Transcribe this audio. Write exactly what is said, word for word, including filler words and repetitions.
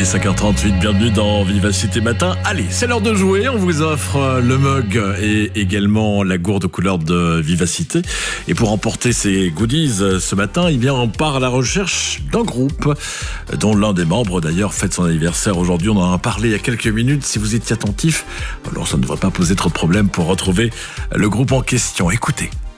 cinq heures trente-huit, bienvenue dans Vivacité Matin. Allez, c'est l'heure de jouer. On vous offre le mug et également la gourde couleur de Vivacité. Et pour emporter ces goodies ce matin, eh bien, on part à la recherche d'un groupe dont l'un des membres d'ailleurs fête son anniversaire aujourd'hui. On en a parlé il y a quelques minutes. Si vous étiez attentif, alors ça ne devrait pas poser trop de problèmes pour retrouver le groupe en question. Écoutez.